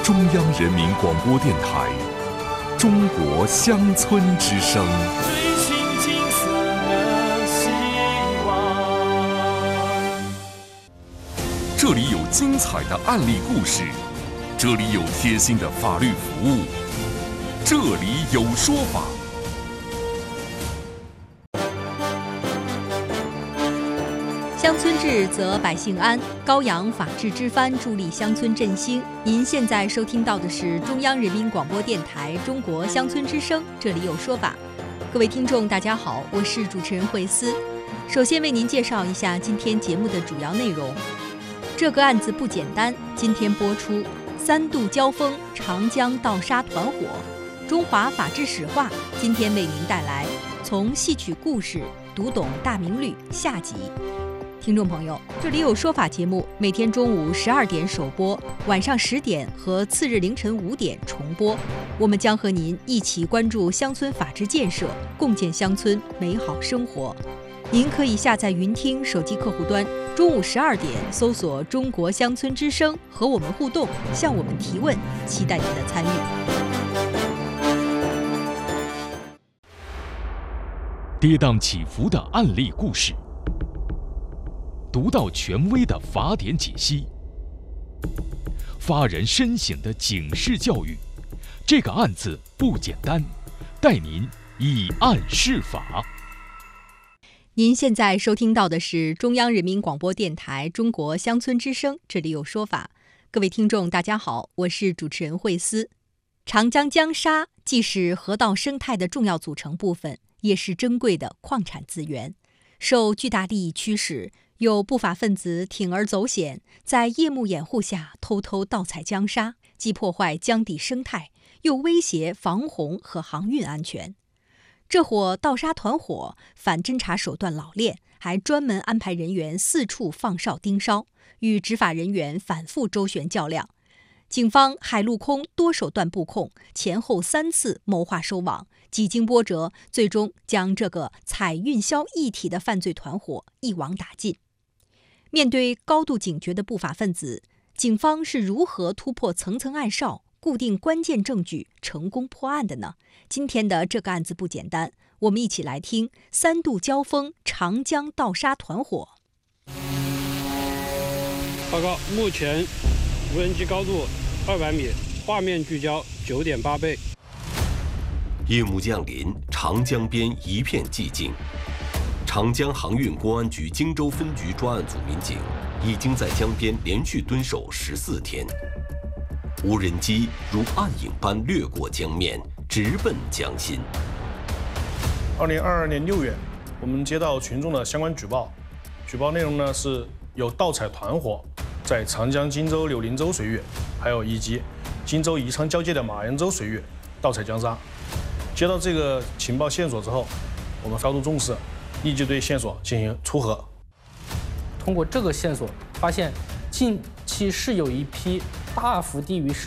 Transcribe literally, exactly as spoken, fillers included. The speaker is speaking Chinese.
中央人民广播电台《中国乡村之声》。 追寻金色的希望。 这里有精彩的案例故事，这里有贴心的法律服务，这里有说法。 乡村治则百姓安，高扬法治之帆，助力乡村振兴。您现在收听到的是中央人民广播电台中国乡村之声，这里有说法。各位听众大家好，我是主持人慧思。首先为您介绍一下今天节目的主要内容。这个案子不简单，今天播出三度交锋，长江盗沙团伙，中华法治史话，今天为您带来从戏曲故事读懂大明律下集。听众朋友，这里有说法节目，每天中午十二点首播，晚上十点和次日凌晨五点重播。我们将和您一起关注乡村法治建设，共建乡村美好生活。您可以下载云听手机客户端，中午十二点搜索中国乡村之声，和我们互动，向我们提问，期待您的参与。 跌宕起伏的案例故事，独到权威的法典解析，发人深省的警示教育。这个案子不简单，带您以案释法。 您现在收听到的是中央人民广播电台中国乡村之声，这里有说法。各位听众大家好，我是主持人慧思。长江江沙既是河道生态的重要组成部分，也是珍贵的矿产资源。受巨大利益驱使，有不法分子铤而走险，在夜幕掩护下偷偷盗采江沙，既破坏江底生态，又威胁防洪和航运安全。这伙盗沙团伙反侦查手段老练，还专门安排人员四处放哨盯梢，与执法人员反复周旋较量。警方海陆空多手段布控，前后三次谋划收网，几经波折，最终将这个采运销一体的犯罪团伙一网打尽。面对高度警觉的不法分子，警方是如何突破层层暗哨，固定关键证据，成功破案的呢？今天的这个案子不简单，我们一起来听三度交锋，长江盗沙团伙。 报告，目前无人机高度二百米，画面聚焦九点八倍。 夜幕降临，长江边一片寂静。长江航运公安局荆州分局专案组民警已经在江边连续蹲守十四天，无人机如暗影般掠过江面，直奔江心。 二零二二年六月，我们接到群众的相关举报，举报内容呢是有盗采团伙在长江荆州柳林洲水域，还有以及荆州宜昌交界的马岩洲水域盗采江沙。接到这个情报线索之后，我们高度重视，立即对线索进行撮合。 通过这个线索，发现近期是有一批大幅低于市